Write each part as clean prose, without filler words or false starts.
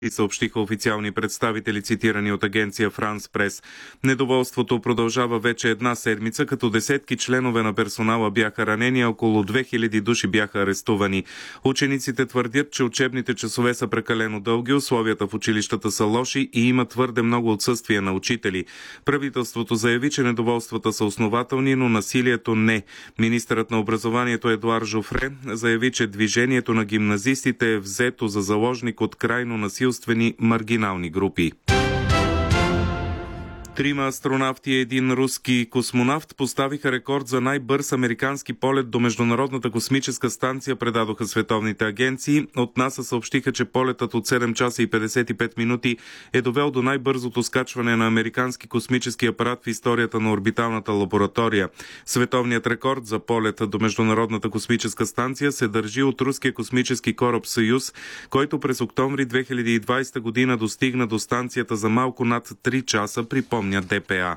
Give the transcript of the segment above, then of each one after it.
и съобщиха официални представители, цитирани от агенция Франс Прес. Недоволството продължава вече една седмица, като десетки членове на персонала бяха ранени, а около 2000 души бяха арестувани. Учениците твърдят, че учебните часове са прекалено дълги, условията в училищата са лоши и има твърде много отсъствия на учители. Правителството заяви, че недоволствата са основателни, но насилието не. Министърът на образованието Едуард Жофре заяви, че движението на гимназистите е взето за заложник от крайно насилствени маргинални групи. 3 астронавти и 1 руски космонавт поставиха рекорд за най-бърз американски полет до Международната космическа станция, предадоха световните агенции. От НАСА съобщиха, че полетът от 7 часа и 55 минути е довел до най-бързото скачване на американски космически апарат в историята на орбиталната лаборатория. Световният рекорд за полета до Международната космическа станция се държи от руския космически кораб Съюз, който през октомври 2020 година достигна до станцията за малко над 3 часа, припомня ДПА.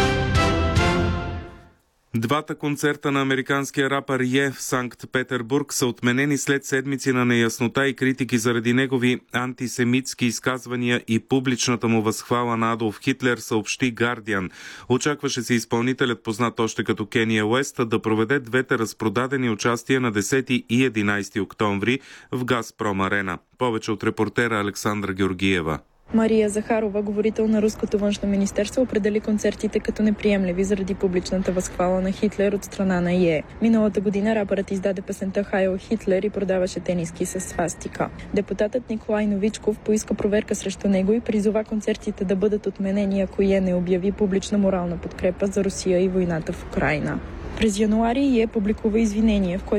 Двата концерта на американския рапър Ye в Санкт-Петербург са отменени след седмици на неяснота и критики заради негови антисемитски изказвания и публичната му възхвала на Адолф Хитлер, съобщи Гардиан. Очакваше се изпълнителят, познат още като Кения Уест, да проведе двете разпродадени участия на 10 и 11 октомври в Газпром Арена. Повече от репортера Александра Георгиева. Мария Захарова, говорител на Руското външно министерство, определи концертите като неприемливи заради публичната възхвала на Хитлер от страна на Ye. Миналата година рапърът издаде песента «Хайл Хитлер» и продаваше тениски с свастика. Депутатът Николай Новичков поиска проверка срещу него и призова концертите да бъдат отменени, ако Ye не обяви публична морална подкрепа за Русия и войната в Украйна. През януари Ye публикува извинение, в